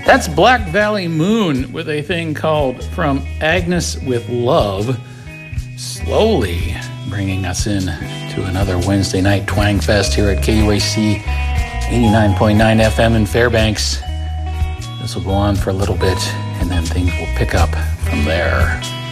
That's Black Valley Moon with a thing called From Agnes with Love, slowly bringing us in to another Wednesday night Twang Fest here at KUAC 89.9 FM in Fairbanks. This will go on for a little bit, and then things will pick up from there.